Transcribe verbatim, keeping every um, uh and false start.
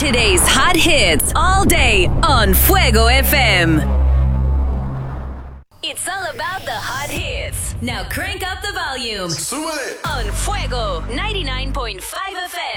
Today's hot hits all day on Fuego F M. It's all about the hot hits. Now crank up the volume Súbele. on Fuego ninety-nine point five F M.